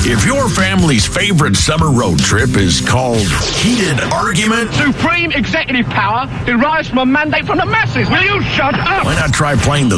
If your family's favorite summer road trip is called heated argument, supreme executive power derives from a mandate from the masses. Will you shut up? why not try playing the